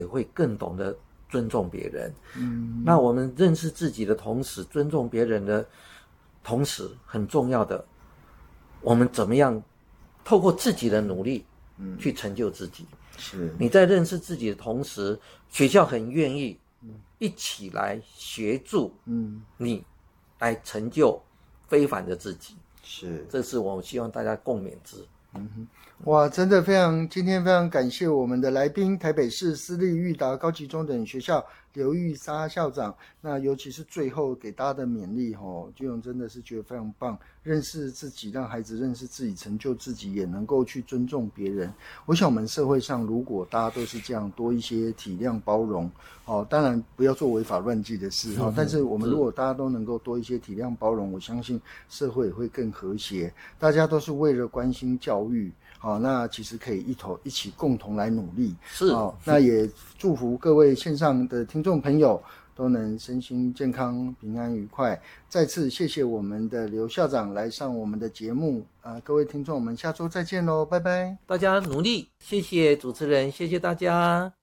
也会更懂得尊重别人。那我们认识自己的同时，尊重别人的同时，很重要的，我们怎么样透过自己的努力去成就自己。 是你在认识自己的同时，学校很愿意一起来协助你来成就非凡的自己。 是， 这是我希望大家共勉之。 哇，真的今天非常感谢我们的来宾，台北市私立育达高级中等学校刘玉莎校长。那尤其是最后给大家的勉励俊勇真的是觉得非常棒，认识自己，让孩子认识自己，成就自己，也能够去尊重别人。我想我们社会上如果大家都是这样，多一些体谅包容当然不要做违法乱纪的事但是我们如果大家都能够多一些体谅包容，我相信社会也会更和谐。大家都是为了关心教育那其实可以一起共同来努力。 是那也祝福各位线上的听众朋友都能身心健康、平安愉快。再次谢谢我们的刘校长来上我们的节目各位听众，我们下周再见咯，拜拜。 大家努力，谢谢主持人，谢谢大家。